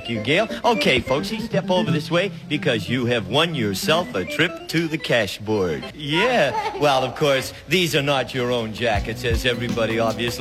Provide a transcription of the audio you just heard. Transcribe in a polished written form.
Thank you, Gail. Okay, folks, you step over this way because you have won yourself a trip to the cash board. Yeah. Well, of course, these are not your own jackets, as everybody obviously